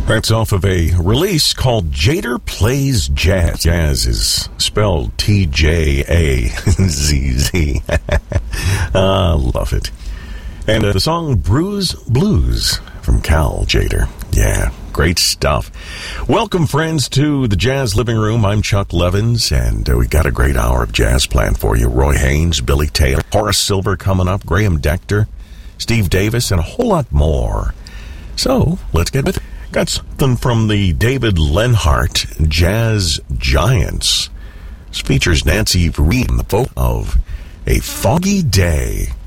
That's off of a release called Jader Plays Jazz. Jazz is spelled T-J-A-Z-Z. Love it. And the song Bruise Blues from Cal Jader. Yeah, great stuff. Welcome, friends, to the Jazz Living Room. I'm Chuck Levins, and we got a great hour of jazz planned for you. Roy Haynes, Billy Taylor, Horace Silver coming up, Graham Decter, Steve Davis, and a whole lot more. So, let's get with it. Got something from the David Lenhart Jazz Giants. This features Nancy Reed in the vocal of A Foggy Day.